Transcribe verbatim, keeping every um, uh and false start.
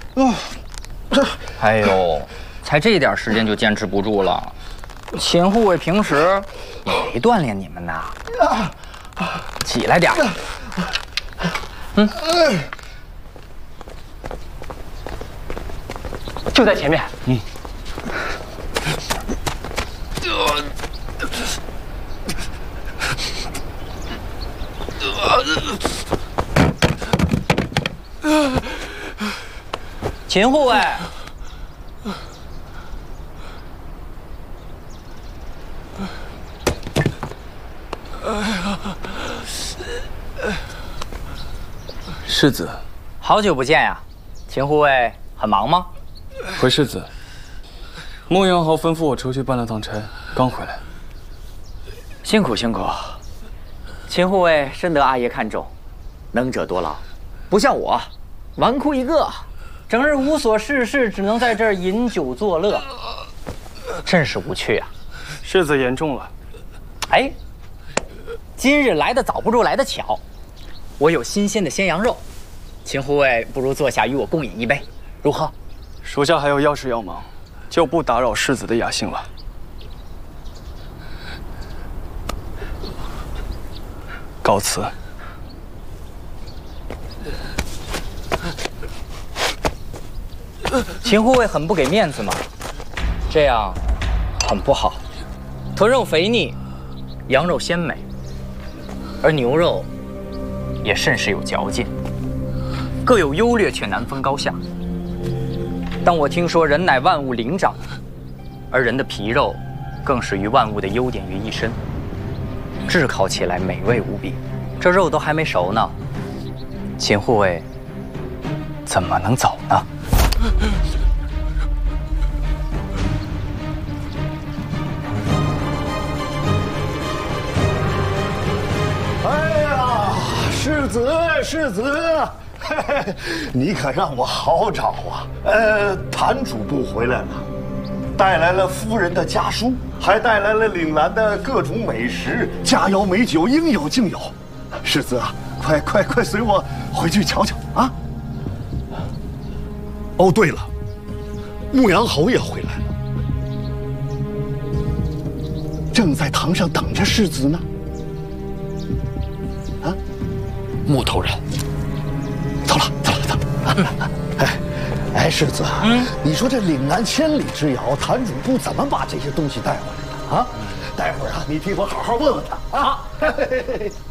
啊，这，哎呦，才这点时间就坚持不住了。秦护卫平时也没锻炼你们呐。啊，起来点。嗯， 就在前面。嗯。 秦护卫， 世子， 好久不见呀！秦护卫很忙吗？ 回世子，穆阳豪吩咐我出去办了趟差，刚回来。 辛苦辛苦。秦护卫深得阿爷看重，能者多劳，不像我，纨绔一个，整日无所事事，只能在这儿饮酒作乐，真是无趣啊！ 世子言重了。 哎，今日来的早，不如来的巧，我有新鲜的鲜羊肉，秦护卫不如坐下与我共饮一杯，如何？ 属下还有要事要忙，就不打扰世子的雅兴了。告辞。 秦护卫很不给面子嘛，这样很不好。豚肉肥腻，羊肉鲜美，而牛肉也甚是有嚼劲，各有优劣，却难分高下。但我听说人乃万物灵长，而人的皮肉更是于万物的优点于一身，炙烤起来美味无比。这肉都还没熟呢，秦护卫怎么能走呢？ 哎呀，世子，世子，嘿嘿，你可让我好找啊！呃，谭主簿回来了，带来了夫人的家书，还带来了岭南的各种美食，佳肴美酒应有尽有。世子啊，快快快，随我回去瞧瞧啊！哦，对了，牧羊侯也回来了，正在堂上等着世子呢。啊，木头人，走了，走了，走了。哎，哎，世子，嗯，你说这岭南千里之遥，谭主簿怎么把这些东西带回来的啊？待会儿啊，你替我好好问问他啊。